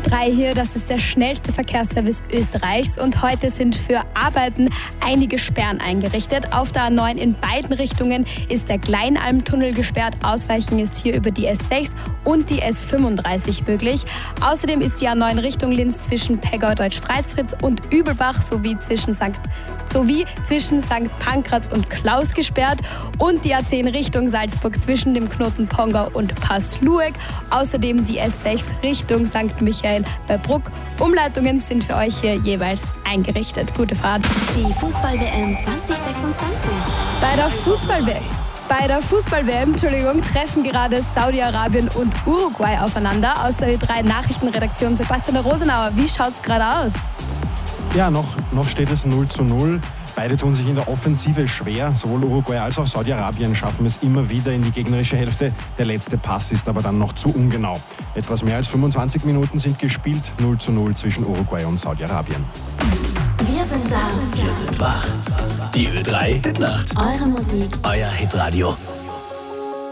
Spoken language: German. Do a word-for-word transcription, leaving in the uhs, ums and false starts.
drei hier, das ist der schnellste Verkehrsservice Österreichs und heute sind für Arbeiten einige Sperren eingerichtet. Auf der A neun in beiden Richtungen ist der Kleinalmtunnel gesperrt. Ausweichen ist hier über die S sechs und die S fünfunddreißig möglich. Außerdem ist die A neun Richtung Linz zwischen Peggau-Deutsch-Freizritz und Übelbach sowie zwischen Sankt sowie zwischen Sankt Pankraz und Klaus gesperrt und die A zehn Richtung Salzburg zwischen dem Knoten Pongau und Passlueck. Außerdem die S sechs Richtung Sankt Michael bei Bruck. Umleitungen sind für euch hier jeweils eingerichtet. Gute Fahrt. Die Fußball-W M zwanzig sechsundzwanzig. Bei der Fußball-W M Bei der Fußball-W M Entschuldigung, treffen gerade Saudi-Arabien und Uruguay aufeinander. Aus der Ö drei Nachrichtenredaktion Sebastian Rosenauer, wie schaut's gerade aus? Ja, noch, noch steht es null zu null. Beide tun sich in der Offensive schwer. Sowohl Uruguay als auch Saudi-Arabien schaffen es immer wieder in die gegnerische Hälfte. Der letzte Pass ist aber dann noch zu ungenau. Etwas mehr als fünfundzwanzig Minuten sind gespielt. null zu null zwischen Uruguay und Saudi-Arabien. Wir sind da. Wir sind wach. Die Ö drei Hitnacht. Eure Musik. Euer Hitradio.